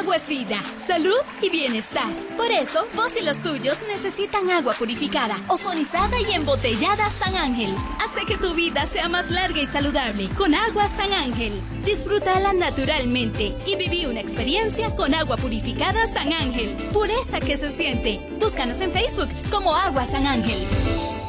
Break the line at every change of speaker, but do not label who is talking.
agua es vida, salud y bienestar. Por eso, vos y los tuyos necesitan agua purificada, ozonizada y embotellada San Ángel. Hace que tu vida sea más larga y saludable con agua San Ángel. Disfrútala naturalmente y viví una experiencia con agua purificada San Ángel. Pureza que se siente. Búscanos en Facebook como Agua San Ángel.